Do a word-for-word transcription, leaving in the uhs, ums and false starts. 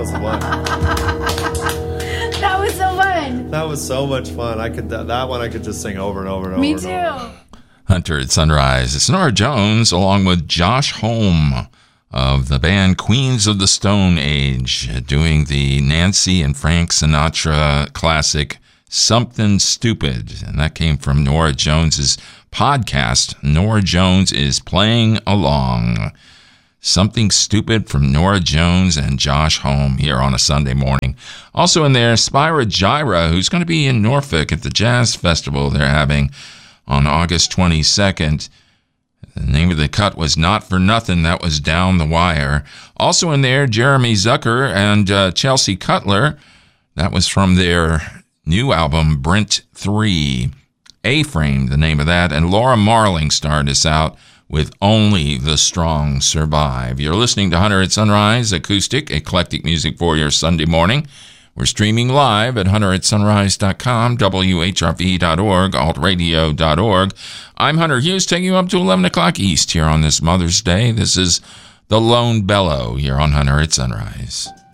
was one. That was so fun. That was so much fun. I could that one I could just sing over and over and Me over. too. And over. Hunter at Sunrise. It's Norah Jones along with Josh Homme of the band Queens of the Stone Age doing the Nancy and Frank Sinatra classic Something Stupid. And that came from Norah Jones's podcast. Norah Jones is Playing Along. Something Stupid from Norah Jones and Josh Homme here on a Sunday morning. Also in there, Spyra Gyra, who's going to be in Norfolk at the Jazz Festival they're having on August twenty-second. The name of the cut was Not For Nothing. That was Down the Wire. Also in there, Jeremy Zucker and uh, Chelsea Cutler. That was from their new album, Brent three. A-Frame, the name of that. And Laura Marling started us out with Only the Strong Survive. You're listening to Hunter at Sunrise, acoustic, eclectic music for your Sunday morning. We're streaming live at hunter at sunrise dot com, W H R V dot org, alt radio dot org. I'm Hunter Hughes, taking you up to eleven o'clock East here on this Mother's Day. This is The Lone Bellow here on Hunter at Sunrise.